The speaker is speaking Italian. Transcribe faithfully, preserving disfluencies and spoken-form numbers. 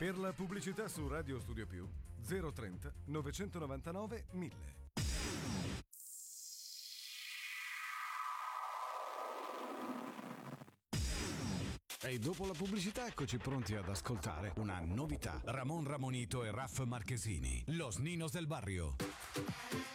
Per la pubblicità su Radio Studio Più zero trenta novecentonovantanove mille. E dopo la pubblicità eccoci pronti ad ascoltare una novità. Ramon Ramonito e Raff Marchesini, Los Ninos del Barrio.